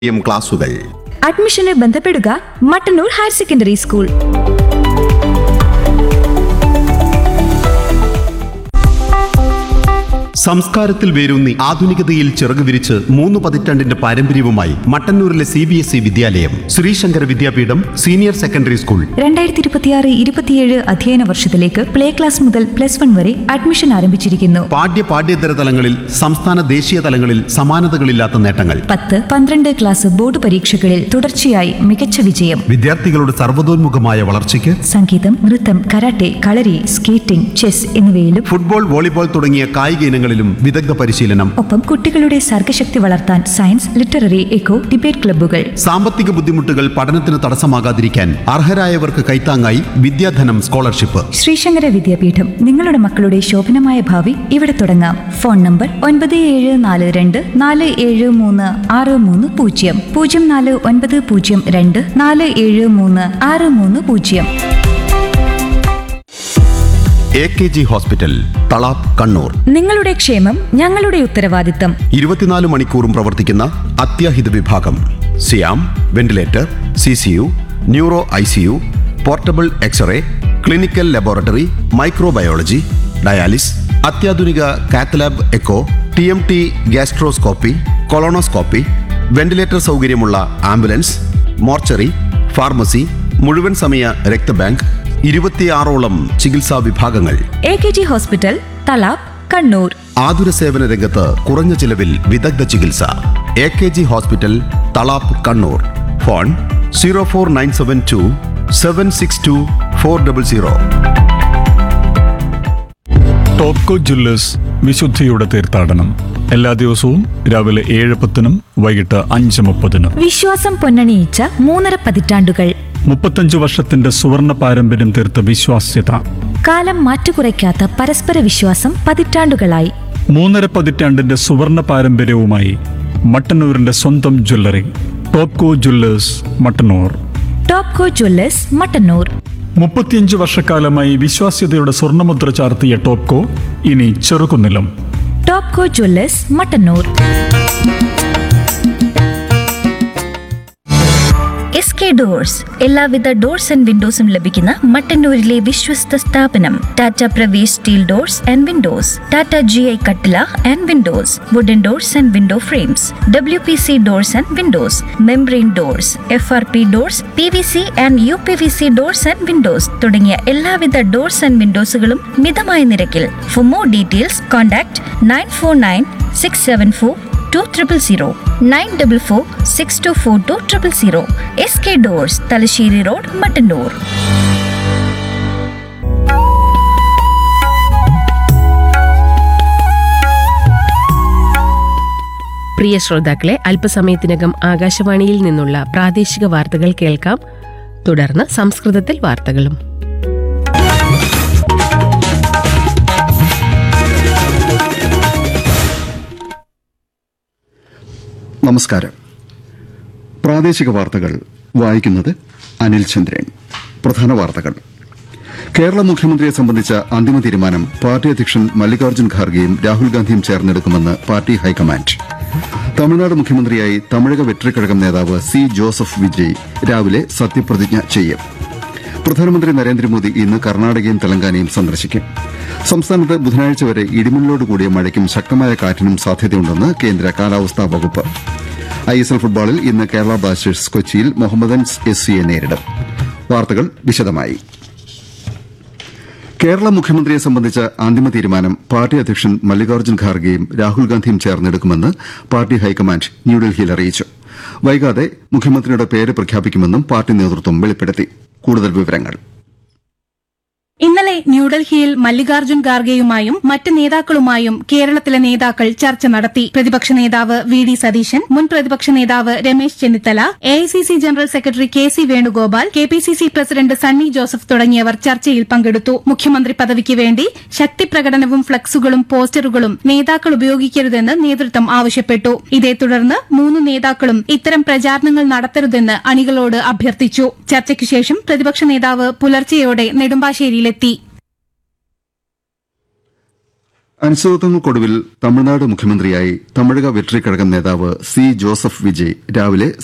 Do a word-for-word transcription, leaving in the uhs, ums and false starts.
M ക്ലാസുകൾ. അഡ്മിഷന് ബന്ധപ്പെടുക മട്ടന്നൂർ ഹയർ സെക്കൻഡറി സ്കൂൾ. സംസ്കാരത്തിൽ വേരൂന്നി ആധുനികതയിൽ ചിറകു വിരിച്ച് മൂന്ന് പതിറ്റാണ്ടിന്റെ പാരമ്പര്യവുമായി മട്ടന്നൂരിലെ സി ബി എസ് ഇ വിദ്യാലയം ശ്രീശങ്കര വിദ്യാപീഠം സീനിയർ സെക്കൻഡറി സ്കൂൾ രണ്ടായിരത്തി ഇരുപത്തിയാറ് ഇരുപത്തിയേഴ് അധ്യയന വർഷത്തിലേക്ക് പ്ലേ ക്ലാസ് മുതൽ പ്ലസ് വൺ വരെ അഡ്മിഷൻ ആരംഭിച്ചിരിക്കുന്നു. പാഠ്യ പാഠ്യേതര തലങ്ങളിൽ സംസ്ഥാന ദേശീയ തലങ്ങളിൽ സമാനതകളില്ലാത്ത നേട്ടങ്ങൾ. പത്ത് പന്ത്രണ്ട് ക്ലാസ് ബോർഡ് പരീക്ഷകളിൽ തുടർച്ചയായി മികച്ച വിജയം. വിദ്യാർത്ഥികളുടെ സർവ്വതോന്മുഖമായ വളർച്ചയ്ക്ക് സംഗീതം, നൃത്തം, കരാട്ടെ, കളരി, സ്കേറ്റിംഗ്, ചെസ് എന്നിവയിലും ഫുട്ബോൾ, വോളിബോൾ തുടങ്ങിയ കായിക ഇനങ്ങളിലും വിദഗ്ധ പരിശീലനം. ഒപ്പം കുട്ടികളുടെ സർഗശക്തി വളർത്താൻ സയൻസ്, ലിറ്റററി, എക്കോ, ഡിബേറ്റ് ക്ലബ്ബുകൾ. സാമ്പത്തിക ബുദ്ധിമുട്ടുകൾ പഠനത്തിന് തടസ്സമാകാതിരിക്കാൻ അർഹരായവർക്ക് കൈത്താങ്ങായി വിദ്യാധനം സ്കോളർഷിപ്പ്. ശ്രീശങ്കര വിദ്യാപീഠം നിങ്ങളുടെ മക്കളുടെ ശോഭനമായ ഭാവി ഇവിടെ തുടങ്ങാം. ഫോൺ നമ്പർ ഒൻപത് ഏഴ് നാല് രണ്ട് നാല് ഏഴ് മൂന്ന് ആറ് മൂന്ന് പൂജ്യം പൂജ്യം നാല് ഒൻപത് പൂജ്യം രണ്ട് നാല് ഏഴ് മൂന്ന് ആറ് മൂന്ന് പൂജ്യം. A K G hospital, Thalap, Kannur. നിങ്ങളുടെ ക്ഷേമം ഞങ്ങളുടെ ഉത്തരവാദിത്തം. ഇരുപത്തിനാല് മണിക്കൂറും പ്രവർത്തിക്കുന്ന അത്യാഹിത വിഭാഗം. സിയാം, ventilator, C C U, neuro I C U, portable x-ray, clinical laboratory, microbiology, dialysis, അത്യാധുനിക cath lab echo, T M T, gastroscopy, colonoscopy, ventilator സൗകര്യമുള്ള ആംബുലൻസ്, മോർച്ചറി, ഫാർമസി, മുഴുവൻ സമയ രക്തബാങ്ക്, ഇരുപത്തിയാറോളം ചികിത്സാ വിഭാഗങ്ങൾ. A K G hospital, Thalap, Kannur. ആതുര സേവന രംഗത്ത് കുറഞ്ഞ ചിലവിൽ വിദഗ്ധ ചികിത്സ. A K G hospital, Thalap, Kannur. Phone zero four nine seven to seven six to four double zero. Topco Jewellers, വിശുദ്ധിയുടെ തീർത്ഥാടനം. എല്ലാ ദിവസവും രാവിലെ ഏഴ് പത്തിനും വൈകിട്ട് അഞ്ച് മുപ്പതിനും. വിശ്വാസം പൊന്നണിയിച്ച മൂന്നര പതിറ്റാണ്ടുകൾ. മുപ്പത്തഞ്ചു വർഷത്തിന്റെ സുവർണ പാരമ്പര്യം തീർത്ത വിശ്വാസ്യത. കാലം മാറ്റുകുറയ്ക്കാത്ത പരസ്പര വിശ്വാസം പതിറ്റാണ്ടുകളായി. മൂന്നര പതിറ്റാണ്ടിന്റെ സുവർണ പാരമ്പര്യവുമായി മട്ടന്നൂരിന്റെ സ്വന്തം jewellery Topco Jewellers, Mattannur. Topco Jewellers, Mattannur. മുപ്പത്തിയഞ്ചു വർഷക്കാലമായി വിശ്വാസ്യതയുടെ സ്വർണ്ണമുദ്ര ചാർത്തിയ ടോപ്കോ ഇനി ചെറുകുന്നിലും. Topco Jewellers, Mattannur. S K doors, എല്ലാവിധ ഡോർസ് ആൻഡ് വിൻഡോസും ലഭിക്കുന്ന മട്ടന്നൂരിലെ വിശ്വസ്ത സ്ഥാപനം. Tata Pravesh steel doors and Windows, Tata G I കട്ടില and Windows, wooden doors and window frames, W P C doors and Windows, membrane doors, F R P doors, P V C and you P V C doors and Windows തുടങ്ങിയ എല്ലാവിധ doors and വിൻഡോസുകളും മിതമായ നിരക്കിൽ. For more details contact nine four nine six seven four two triple zero nine double four six to four two triple zero. S K doors, Thalassery road, Mattannur. പ്രിയ ശ്രോതാക്കളെ, അല്പസമയത്തിനകം ആകാശവാണിയിൽ നിന്നുള്ള പ്രാദേശിക വാർത്തകൾ കേൾക്കാം. തുടർന്ന് സംസ്കൃതത്തിൽ വാർത്തകളും. നമസ്കാരം. പ്രാദേശിക വാർത്തകൾ വായിക്കുന്നത് അനിൽ ചന്ദ്രൻ. പ്രധാന വാർത്തകൾ. കേരള മുഖ്യമന്ത്രിയെ സംബന്ധിച്ച അന്തിമ തീരുമാനം പാർട്ടി അധ്യക്ഷൻ മല്ലികാർജ്ജുൻ ഖാർഗെയും രാഹുൽ ഗാന്ധിയും ചേർന്നെടുക്കുമെന്ന് പാർട്ടി ഹൈക്കമാൻഡ്. തമിഴ്നാട് മുഖ്യമന്ത്രിയായി തമിഴക വെട്രിക്കഴകം നേതാവ് സി ജോസഫ് വിജയ് രാവിലെ സത്യപ്രതിജ്ഞ ചെയ്യും. പ്രധാനമന്ത്രി നരേന്ദ്രമോദി ഇന്ന് കർണാടകയും തെലങ്കാനയും സന്ദർശിക്കും. സംസ്ഥാനത്ത് ബുധനാഴ്ച വരെ ഇടിമിന്നലോട് കൂടിയ മഴയ്ക്കും ശക്തമായ കാറ്റിനും സാധ്യതയുണ്ടെന്ന് കേന്ദ്ര കാലാവസ്ഥാ വകുപ്പ്. ഐ എസ് എൽ ഫുട്ബോളിൽ ഇന്ന് കേരള ബ്ലാസ്റ്റേഴ്സ് കൊച്ചിയിൽ മുഹമ്മദൻസ് എസ് സിയെ നേരിടും. വാർത്തകൾ വിശദമായി. കേരള മുഖ്യമന്ത്രിയെ സംബന്ധിച്ച അന്തിമ തീരുമാനം പാർട്ടി അധ്യക്ഷൻ മല്ലികാർജ്ജുൻ ഖാർഗെയും രാഹുൽ ഗാന്ധിയും ചേർന്നെടുക്കുമെന്ന് പാർട്ടി ഹൈക്കമാൻഡ് ന്യൂഡൽഹിയിൽ അറിയിച്ചു. വൈകാതെ മുഖ്യമന്ത്രിയുടെ പേര് പ്രഖ്യാപിക്കുമെന്നും പാർട്ടി നേതൃത്വം വെളിപ്പെടുത്തി. കൂടുതൽ വിവരങ്ങൾ. ഇന്നലെ ന്യൂഡൽഹിയിൽ മല്ലികാർജ്ജുൻ ഖാർഗെയുമായും മറ്റ് നേതാക്കളുമായും കേരളത്തിലെ നേതാക്കൾ ചർച്ച നടത്തി. പ്രതിപക്ഷ നേതാവ് വി ഡി സതീശൻ, മുൻ പ്രതിപക്ഷ നേതാവ് Ramesh Chennithala, A I C C general secretary K C Venugopal, K P C C president Sunny Joseph തുടങ്ങിയവർ ചർച്ചയിൽ പങ്കെടുത്തു. മുഖ്യമന്ത്രി പദവിക്ക് വേണ്ടി ശക്തിപ്രകടനവും ഫ്ലക്സുകളും പോസ്റ്ററുകളും നേതാക്കൾ ഉപയോഗിക്കരുതെന്ന് നേതൃത്വം ആവശ്യപ്പെട്ടു. ഇതേ തുടർന്ന് മൂന്ന് നേതാക്കളും ഇത്തരം പ്രചാരണങ്ങൾ നടത്തരുതെന്ന് അണികളോട് അഭ്യർത്ഥിച്ചു. ചർച്ചയ്ക്കു ശേഷം പ്രതിപക്ഷ നേതാവ് പുലർച്ചെയോടെ നെടുമ്പാശ്ശേരിയിലെത്തി. അനിശ്ചിതത്വങ്ങൾക്കൊടുവിൽ തമിഴ്നാട് മുഖ്യമന്ത്രിയായി തമിഴക വെട്രി കഴകം നേതാവ് സി ജോസഫ് വിജയ് രാവിലെ